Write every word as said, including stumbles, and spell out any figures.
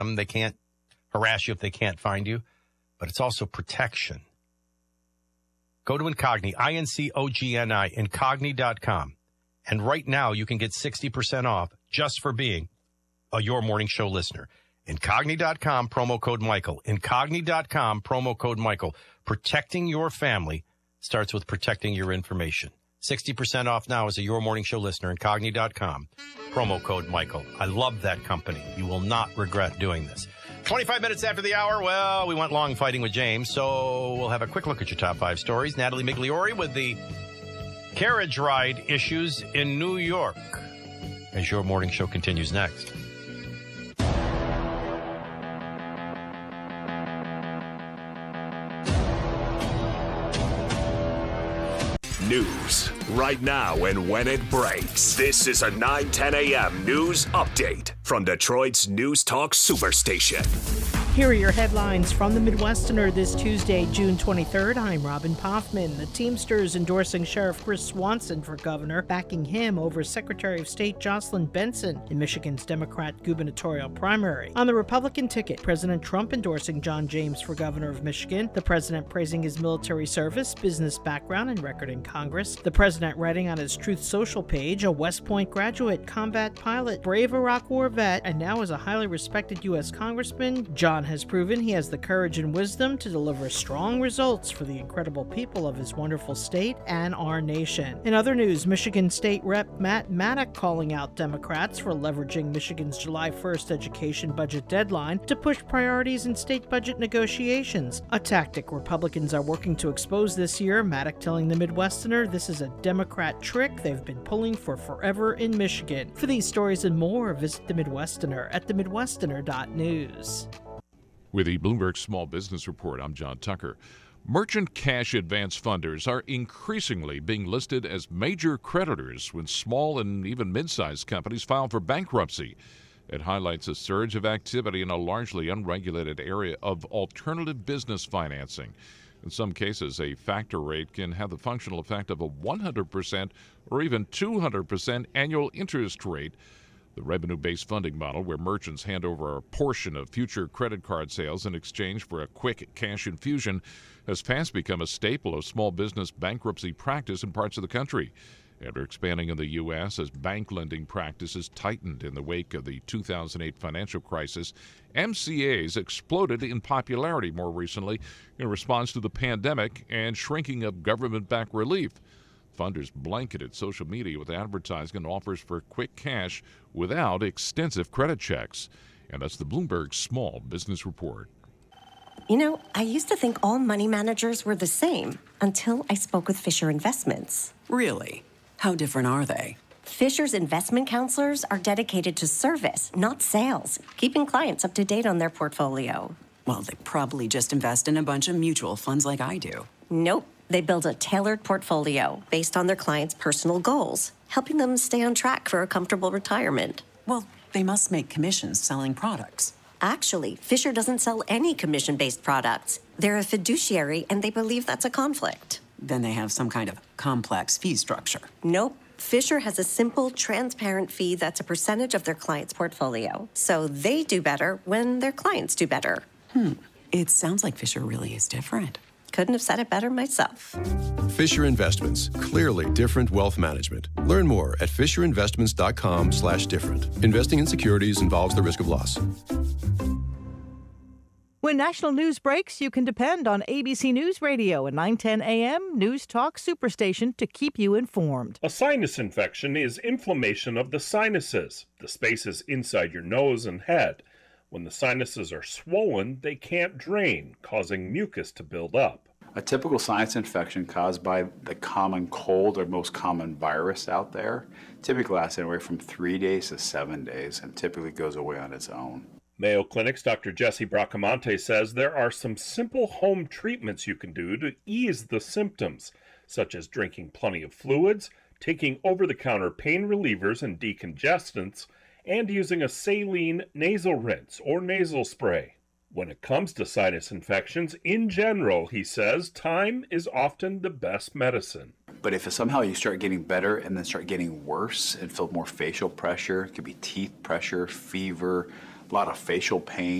them. They can't harass you if they can't find you. But it's also protection. Go to Incogni, I N C O G N I, Incogni dot com. And right now you can get sixty percent off just for being a Your Morning Show listener. Incogni dot com, promo code Michael. Incogni dot com, promo code Michael. Protecting your family starts with protecting your information. sixty percent off now as a Your Morning Show listener. Incogni dot com, promo code Michael. I love that company. You will not regret doing this. twenty-five minutes after the hour, well, we went long fighting with James, so we'll have a quick look at your top five stories. Natalie Migliori with the carriage ride issues in New York as Your Morning Show continues next. News right now and when it breaks. This is a nine ten a.m. news update from Detroit's News Talk Superstation. Here are your headlines from the Midwesterner this Tuesday, June twenty-third. I'm Robin Poffman. The Teamsters endorsing Sheriff Chris Swanson for governor, backing him over Secretary of State Jocelyn Benson in Michigan's Democrat gubernatorial primary. On the Republican ticket, President Trump endorsing John James for governor of Michigan, the president praising his military service, business background, and record in Congress. The president writing on his Truth Social page, a West Point graduate, combat pilot, brave Iraq War vet, and now is a highly respected U S congressman, John has proven he has the courage and wisdom to deliver strong results for the incredible people of his wonderful state and our nation. In other news, Michigan State Rep Matt Maddock calling out Democrats for leveraging Michigan's July first education budget deadline to push priorities in state budget negotiations, a tactic Republicans are working to expose this year. Maddock telling the Midwesterner this is a Democrat trick they've been pulling for forever in Michigan. For these stories and more, visit the Midwesterner at the midwesterner dot news. With the Bloomberg Small Business Report, I'm John Tucker. Merchant cash advance funders are increasingly being listed as major creditors when small and even mid-sized companies file for bankruptcy. It highlights a surge of activity in a largely unregulated area of alternative business financing. In some cases, a factor rate can have the functional effect of a one hundred percent or even two hundred percent annual interest rate. The revenue-based funding model, where merchants hand over a portion of future credit card sales in exchange for a quick cash infusion, has fast become a staple of small business bankruptcy practice in parts of the country. After expanding in the U S as bank lending practices tightened in the wake of the two thousand eight financial crisis, M C As exploded in popularity more recently in response to the pandemic and shrinking of government-backed relief. Funders blanketed social media with advertising and offers for quick cash without extensive credit checks. And that's the Bloomberg Small Business Report. You know, I used to think all money managers were the same until I spoke with Fisher Investments. Really? How different are they? Fisher's investment counselors are dedicated to service, not sales, keeping clients up to date on their portfolio. Well, they probably just invest in a bunch of mutual funds like I do. Nope. They build a tailored portfolio based on their clients' personal goals, helping them stay on track for a comfortable retirement. Well, they must make commissions selling products. Actually, Fisher doesn't sell any commission-based products. They're a fiduciary, and they believe that's a conflict. Then they have some kind of complex fee structure. Nope. Fisher has a simple, transparent fee that's a percentage of their client's portfolio. So they do better when their clients do better. Hmm. It sounds like Fisher really is different. Couldn't have said it better myself. Fisher Investments, clearly different wealth management. Learn more at fisher investments dot com slash different. Investing in securities involves the risk of loss. When national news breaks, you can depend on A B C News Radio and nine ten a.m. News Talk Superstation to keep you informed. A sinus infection is inflammation of the sinuses, the spaces inside your nose and head. When the sinuses are swollen, they can't drain, causing mucus to build up. A typical sinus infection caused by the common cold or most common virus out there typically lasts anywhere from three days to seven days and typically goes away on its own. Mayo Clinic's Doctor Jesse Bracamonte says there are some simple home treatments you can do to ease the symptoms, such as drinking plenty of fluids, taking over-the-counter pain relievers and decongestants, and using a saline nasal rinse or nasal spray. When it comes to sinus infections, in general, he says, time is often the best medicine. But if somehow you start getting better and then start getting worse and feel more facial pressure, it could be teeth pressure, fever, a lot of facial pain.